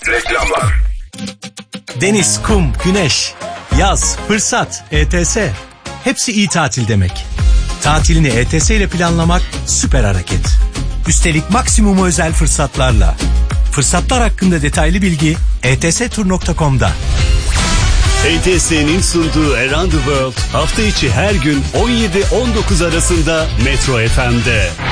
Reklamlar. Deniz, kum, güneş, yaz, fırsat, ETS. Hepsi iyi tatil demek. Tatilini ETS ile planlamak süper hareket. Üstelik maksimum özel fırsatlarla. Fırsatlar hakkında detaylı bilgi etstur.com'da. ETS'nin sunduğu Around the World hafta içi her gün 17-19 arasında Metro FM'de.